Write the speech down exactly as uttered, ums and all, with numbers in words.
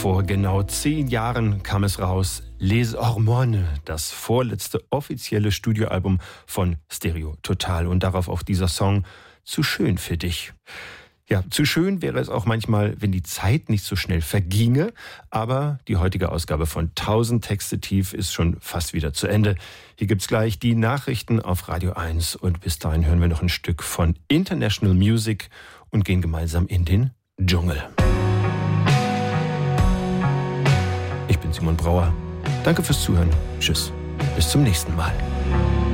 Vor genau zehn Jahren kam es raus, Les Hormones, das vorletzte offizielle Studioalbum von Stereo Total. Und darauf auch dieser Song Zu schön für dich. Ja, zu schön wäre es auch manchmal, wenn die Zeit nicht so schnell verginge. Aber die heutige Ausgabe von tausend Texte tief ist schon fast wieder zu Ende. Hier gibt's gleich die Nachrichten auf Radio eins. Und bis dahin hören wir noch ein Stück von International Music und gehen gemeinsam in den Dschungel. Ich bin Simon Brauer. Danke fürs Zuhören. Tschüss. Bis zum nächsten Mal.